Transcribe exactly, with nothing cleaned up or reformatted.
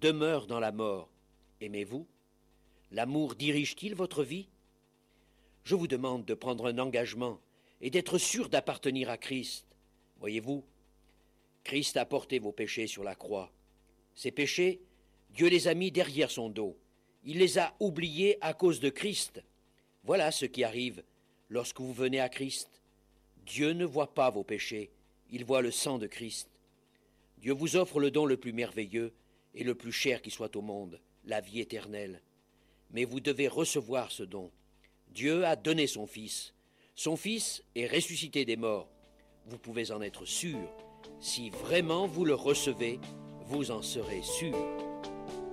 demeure dans la mort. Aimez-vous? L'amour dirige-t-il votre vie? Je vous demande de prendre un engagement et d'être sûr d'appartenir à Christ. Voyez-vous, Christ a porté vos péchés sur la croix. Ces péchés, Dieu les a mis derrière son dos. Il les a oubliés à cause de Christ. Voilà ce qui arrive lorsque vous venez à Christ. Dieu ne voit pas vos péchés, il voit le sang de Christ. Dieu vous offre le don le plus merveilleux et le plus cher qui soit au monde, la vie éternelle. Mais vous devez recevoir ce don. Dieu a donné son Fils. Son Fils est ressuscité des morts. Vous pouvez en être sûr. Si vraiment vous le recevez, vous en serez sûr.